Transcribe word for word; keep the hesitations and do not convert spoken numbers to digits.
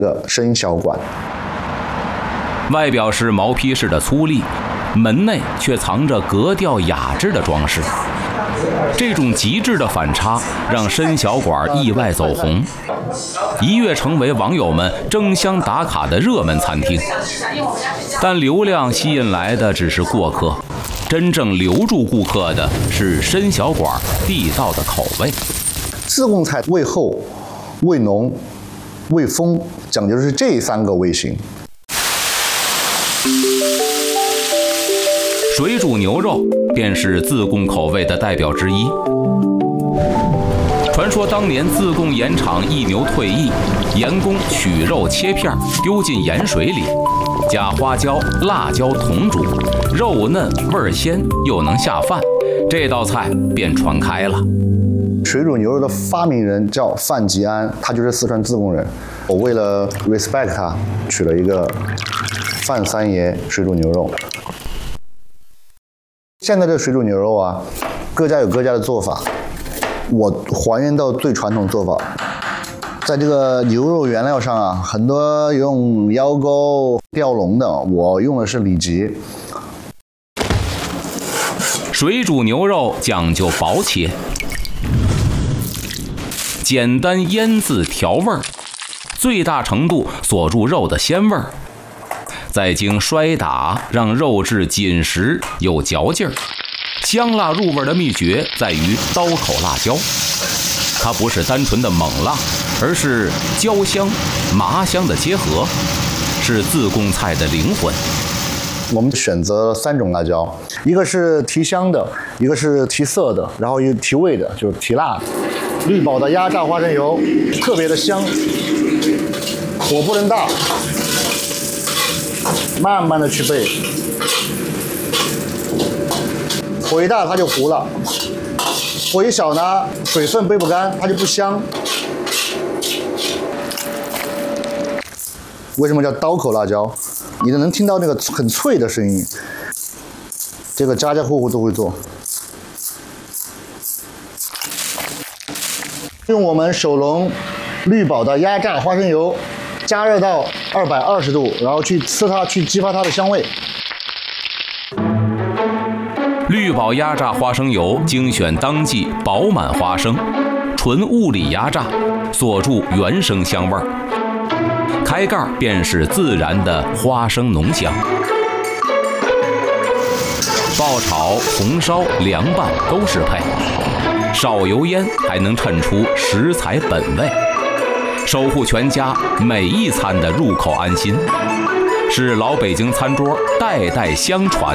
的生小馆。 外表是毛坯式的粗粝，门内却藏着格调雅致的装饰。这种极致的反差让参小馆意外走红，一跃成为网友们争相打卡的热门餐厅。但流量吸引来的只是过客，真正留住顾客的是参小馆地道的口味。 自贡菜味厚、味浓、味丰，讲究的是这三个味型。 水煮牛肉便是自贡口味的代表之一。传说当年自贡盐场一牛退役，盐工取肉切片丢进盐水里，加花椒、辣椒同煮，肉嫩味鲜又能下饭，这道菜便传开了。 水煮牛肉的发明人叫范吉安，他就是四川自贡人。我为了 respect 他，取了一个范三爷水煮牛肉。现在的水煮牛肉啊，各家有各家的做法，我还原到最传统做法。在这个牛肉原料上啊，很多用腰钩、吊龙的，我用的是里脊。 水煮牛肉讲究薄切，简单腌渍调味儿，最大程度锁住肉的鲜味儿。再经摔打，让肉质紧实有嚼劲儿。香辣入味的秘诀在于刀口辣椒，它不是单纯的猛辣，而是椒香、麻香的结合，是自贡菜的灵魂。 我们选择三种辣椒，一个是提香的，一个是提色的，然后一个提味的，就是提辣的。绿宝的压榨花生油特别的香，火不能大，慢慢的去焙，火一大它就糊了，火一小呢，水分焙不干，它就不香。为什么叫刀口辣椒？你能听到那个很脆的声音。这个家家户户都会做。用我们手龙绿宝的压榨花生油，加热到二百二十度，然后去呲它，去激发它的香味。 绿宝压榨花生油精选当季饱满花生，纯物理压榨，锁住原生香味儿。开盖便是自然的花生浓香。爆炒、红烧、凉拌都是配，少油烟还能衬出食材本味，守护全家每一餐的入口安心，是老北京餐桌代代相传